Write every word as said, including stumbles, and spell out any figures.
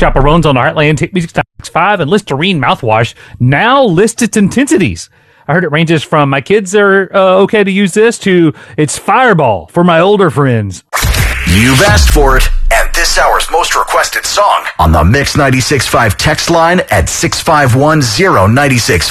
Chaperones on the Heartland Tape Music five and Listerine mouthwash now list its intensities. I heard it ranges from my kids are uh, okay to use this to it's Fireball for my older friends. You've asked for it, and this hour's most requested song on the Mix ninety-six point five text line at six five one zero nine six